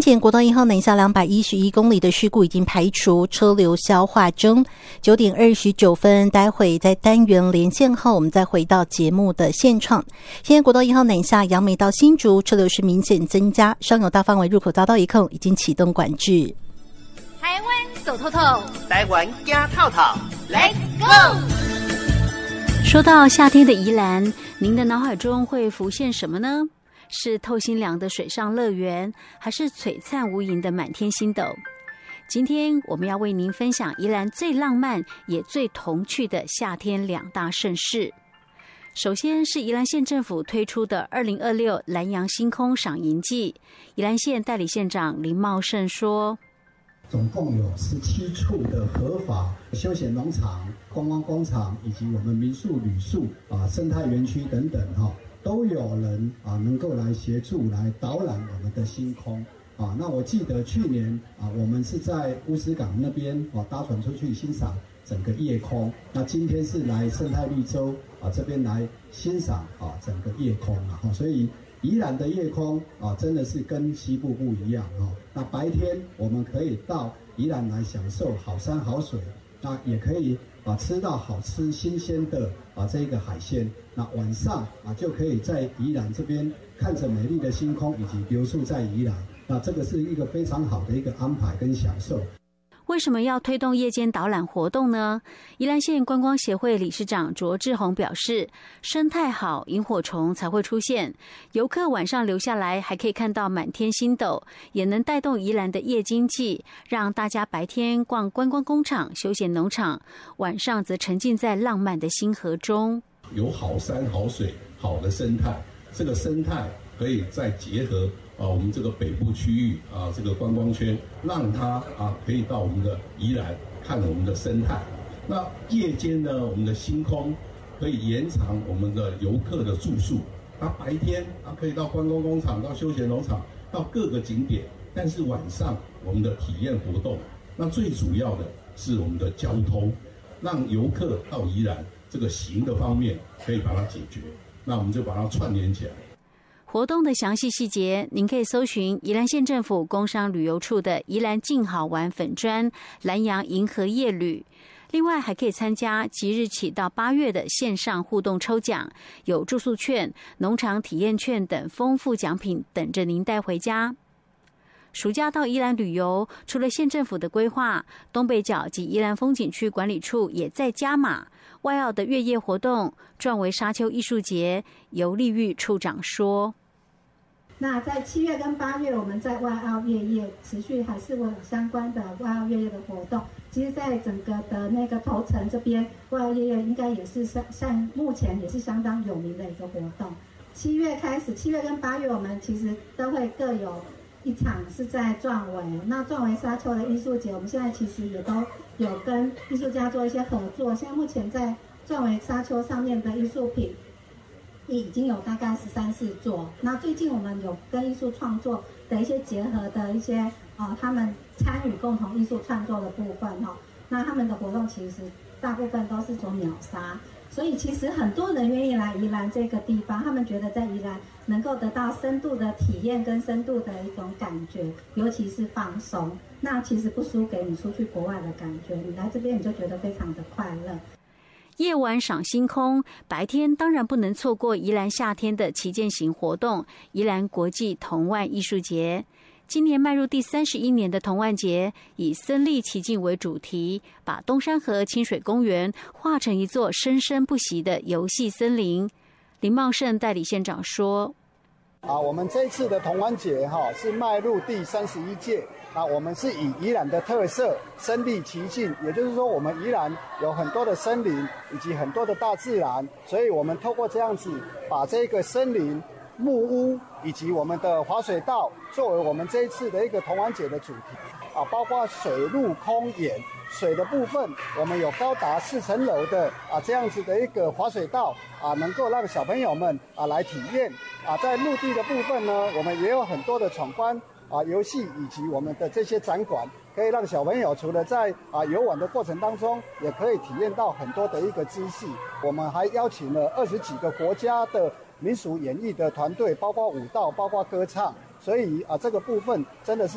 前国道1号南下211公里的事故已经排除，车流消化中。9点29分，待会在单元连线后，我们再回到节目的现场。现在国道1号南下杨梅到新竹，车流是明显增加，尚有大范围入口遭到一控，已经启动管制。 台湾走透透， 台湾加套套 ，Let's go！ 说到夏天的宜兰，您的脑海中会浮现什么呢？是透心凉的水上乐园，还是璀璨无垠的满天星斗？今天我们要为您分享宜兰最浪漫也最童趣的夏天2大盛事。首先是宜兰县政府推出的2026蓝洋星空赏萤季，宜兰县代理县长林茂胜说， 总共有17处的合法休闲农场、观光工厂以及我们民宿、旅宿生态园区等等都有人能够来协助来导览我们的星空那我记得去年我们是在乌石港那边搭船出去欣赏整个夜空，那今天是来生态绿洲这边来欣赏整个夜空所以宜兰的夜空真的是跟西部不一样那白天我们可以到宜兰来享受好山好水，那也可以吃到好吃新鲜的这个海鲜，那晚上就可以在宜兰这边看着美丽的星空以及留宿在宜兰，那这个是一个非常好的一个安排跟享受。 为什么要推动夜间导览活动呢？宜兰县观光协会理事长卓志宏表示，生态好，萤火虫才会出现，游客晚上留下来还可以看到满天星斗，也能带动宜兰的夜经济，让大家白天逛观光工厂、休闲农场，晚上则沉浸在浪漫的星河中。 有好山好水好的生态，这个生态可以再结合我们这个北部区域这个观光圈，让它可以到我们的宜兰看我们的生态。那夜间呢，我们的星空可以延长我们的游客的住宿。那白天可以到观光工厂、到休闲农场、到各个景点，但是晚上我们的体验活动，那最主要的是我们的交通，让游客到宜兰这个行的方面可以把它解决，那我们就把它串联起来。 活动的详细细节，您可以搜寻宜兰县政府工商旅游处的宜兰静好玩粉专蓝洋银河夜旅。另外还可以参加即日起到8月的线上互动抽奖，有住宿券、农场体验券等丰富奖品等着您带回家。暑假到宜兰旅游，除了县政府的规划，东北角及宜兰风景区管理处也在加码外澳的月夜活动，壮为沙丘艺术节。游丽玉处长说， 那在7月跟8月，我们在外澳月夜持续还是会有相关的外澳月夜的活动。其实在整个的那个头城这边，外澳月夜应该也是像目前也是相当有名的一个活动。7月开始，7月跟8月我们其实都会各有一场是在壮围，那壮围沙丘的艺术节，我们现在其实也都有跟艺术家做一些合作。现在目前在壮围沙丘上面的艺术品已经有大概13、14座。那最近我们有跟艺术创作的一些结合的一些他们参与共同艺术创作的部分那他们的活动其实大部分都是做秒杀。所以其实很多人愿意来宜兰这个地方，他们觉得在宜兰能够得到深度的体验跟深度的一种感觉，尤其是放松。那其实不输给你出去国外的感觉，你来这边你就觉得非常的快乐。 夜晚赏星空，白天当然不能错过宜兰夏天的旗舰型活动——宜兰国际童玩艺术节。今年迈入第31年的童玩节，以森立其境为主题，把东山河清水公园画成一座生生不息的游戏森林。林茂胜代理县长说， 我们这一次的童玩节是迈入第31届。我们是以宜兰的特色身临其境，也就是说我们宜兰有很多的森林以及很多的大自然，所以我们透过这样子把这个森林、木屋以及我们的滑水道作为我们这一次的一个童玩节的主题包括水陆空沿。水的部分我们有高达4层楼的这样子的一个滑水道能够让小朋友们来体验在陆地的部分呢，我们也有很多的闯关游戏以及我们的这些展馆，可以让小朋友除了在游玩的过程当中，也可以体验到很多的一个知识。我们还邀请了20几个国家的民俗演艺的团队，包括舞蹈，包括歌唱，所以这个部分真的是